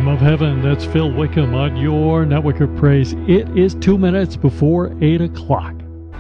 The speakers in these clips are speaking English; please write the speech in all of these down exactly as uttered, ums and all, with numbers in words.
Lamb of Heaven. That's Phil Wickham on your Network of Praise. It is two minutes before eight o'clock.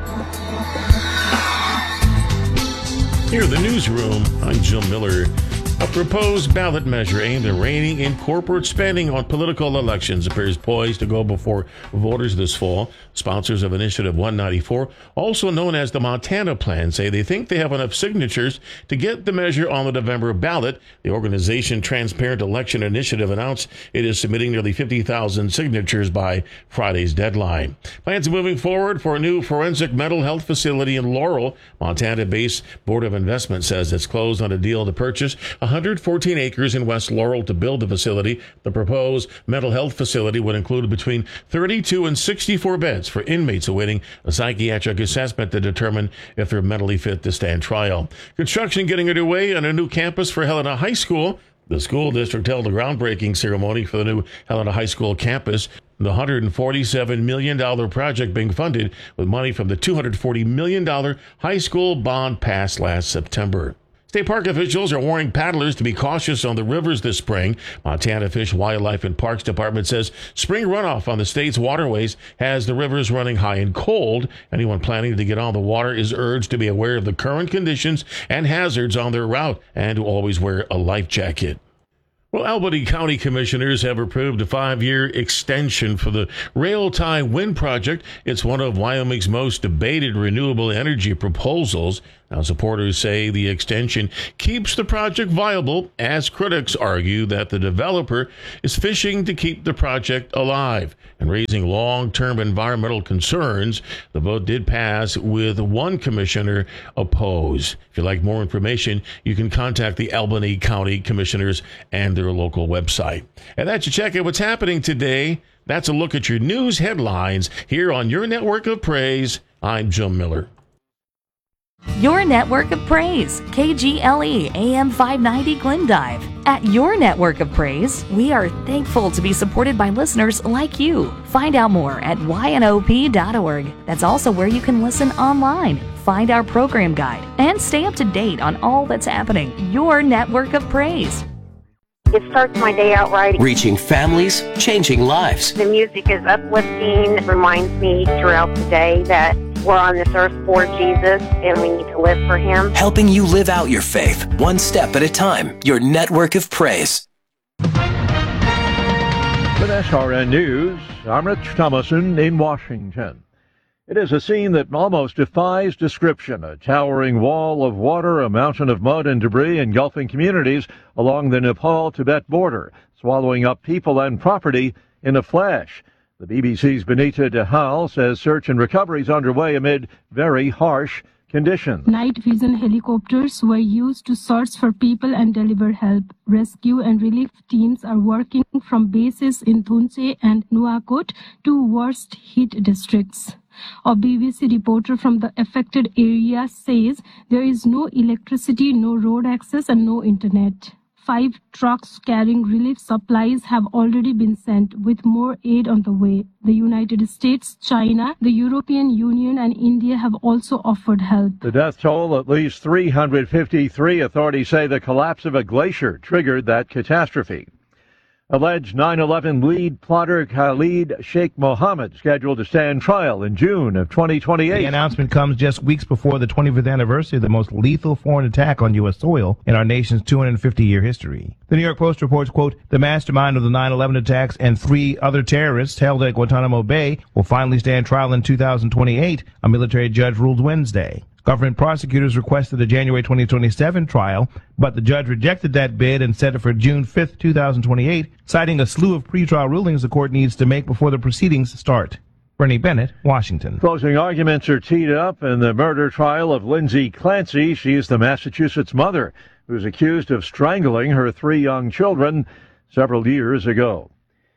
Here in the newsroom, I'm Jim Miller. A proposed ballot measure aimed at reining in corporate spending on political elections appears poised to go before voters this fall. Sponsors of Initiative one ninety-four, also known as the Montana Plan, say they think they have enough signatures to get the measure on the November ballot. The organization Transparent Election Initiative announced it is submitting nearly fifty thousand signatures by Friday's deadline. Plans moving forward for a new forensic mental health facility in Laurel. Montana-based Board of Investment says it's closed on a deal to purchase one hundred fourteen acres in West Laurel to build the facility. The proposed mental health facility would include between thirty-two and sixty-four beds for inmates awaiting a psychiatric assessment to determine if they're mentally fit to stand trial. Construction getting underway on a new campus for Helena High School. The school district held a groundbreaking ceremony for the new Helena High School campus. The one hundred forty-seven million dollars project being funded with money from the two hundred forty million dollars high school bond passed last September. State park officials are warning paddlers to be cautious on the rivers this spring. Montana Fish, Wildlife, and Parks Department says spring runoff on the state's waterways has the rivers running high and cold. Anyone planning to get on the water is urged to be aware of the current conditions and hazards on their route and to always wear a life jacket. Well, Albany County Commissioners have approved a five-year extension for the Rail Tie Wind Project. It's one of Wyoming's most debated renewable energy proposals. Now, supporters say the extension keeps the project viable, as critics argue that the developer is fishing to keep the project alive and raising long-term environmental concerns. The vote did pass with one commissioner opposed. If you'd like more information, you can contact the Albany County Commissioners and their local website. And that's a check at what's happening today. That's a look at your news headlines here on your Network of Praise. I'm Jim Miller. Your Network of Praise, K G L E A M five ninety Glendive. At Your Network of Praise, we are thankful to be supported by listeners like you. Find out more at Y N O P dot org. That's also where you can listen online, find our program guide, and stay up to date on all that's happening. Your Network of Praise. It starts my day out right. Reaching families, changing lives. The music is uplifting. It reminds me throughout the day that we're on this earth for Jesus and we need to live for Him. Helping you live out your faith, one step at a time. Your Network of Praise. With S R N News, I'm Rich Thomason in Washington. It is a scene that almost defies description. A towering wall of water, a mountain of mud and debris engulfing communities along the Nepal-Tibet border, swallowing up people and property in a flash. The B B C's Benita DeHaal says search and recovery is underway amid very harsh conditions. Night vision helicopters were used to search for people and deliver help. Rescue and relief teams are working from bases in Thunche and Nuakot, two worst hit districts. A B B C reporter from the affected area says there is no electricity, no road access, and no internet. Five trucks carrying relief supplies have already been sent, with more aid on the way. The United States, China, the European Union, and India have also offered help. The death toll, at least three hundred fifty-three. Authorities say the collapse of a glacier triggered that catastrophe. Alleged nine eleven lead plotter Khalid Sheikh Mohammed scheduled to stand trial in June of twenty twenty-eight. The announcement comes just weeks before the twenty-fifth anniversary of the most lethal foreign attack on U S soil in our nation's two hundred fifty year history. The New York Post reports, quote, the mastermind of the nine eleven attacks and three other terrorists held at Guantanamo Bay will finally stand trial in two thousand twenty-eight, a military judge ruled Wednesday. Government prosecutors requested a January twenty twenty-seven trial, but the judge rejected that bid and set it for June fifth, two thousand twenty-eight, citing a slew of pretrial rulings the court needs to make before the proceedings start. Bernie Bennett, Washington. Closing arguments are teed up in the murder trial of Lindsay Clancy. She is the Massachusetts mother who's accused of strangling her three young children several years ago.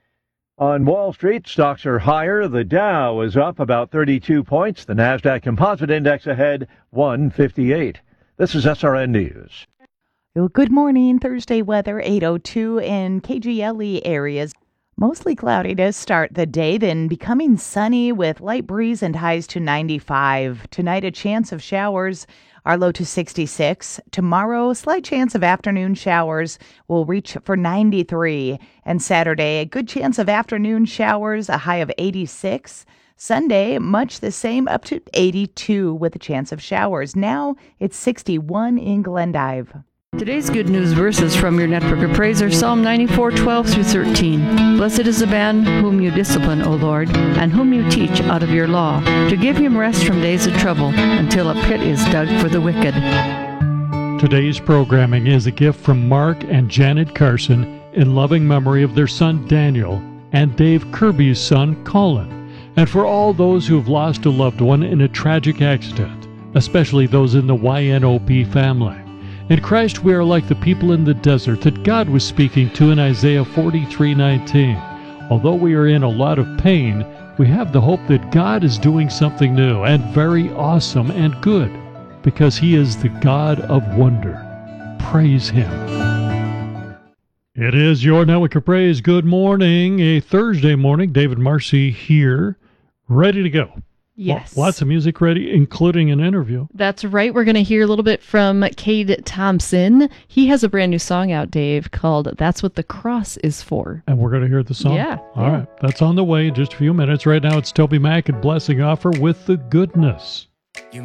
On Wall Street, stocks are higher. The Dow is up about thirty-two points. The Nasdaq Composite Index ahead one fifty-eight. This is S R N News. Well, good morning. Thursday weather, eight oh two in K G L E areas. Mostly cloudy to start the day, then becoming sunny with light breeze and highs to ninety-five. Tonight, a chance of showers Our low to sixty-six. Tomorrow, slight chance of afternoon showers will reach for ninety-three. And Saturday, a good chance of afternoon showers, a high of eighty-six. Sunday, much the same, up to eighty-two with a chance of showers. Now it's sixty-one in Glendive. Today's good news verses from your Network of Praise are Psalm ninety-four, twelve through thirteen. Blessed is the man whom you discipline, O Lord, and whom you teach out of your law, to give him rest from days of trouble, until a pit is dug for the wicked. Today's programming is a gift from Mark and Janet Carson in loving memory of their son Daniel and Dave Kirby's son Colin, and for all those who have lost a loved one in a tragic accident, especially those in the Y N O P family. In Christ we are like the people in the desert that God was speaking to in Isaiah forty-three nineteen. Although we are in a lot of pain, we have the hope that God is doing something new and very awesome and good, because He is the God of wonder. Praise Him. It is your Network of Praise. Good morning. A Thursday morning. David Marcy here, ready to go. Yes. Lots of music ready, including an interview. That's right. We're going to hear a little bit from Cade Thompson. He has a brand new song out, Dave, called That's What the Cross Is For. And we're going to hear the song? Yeah. All yeah. right. That's on the way in just a few minutes. Right now, it's Toby Mac and Blessing Offer with the Goodness.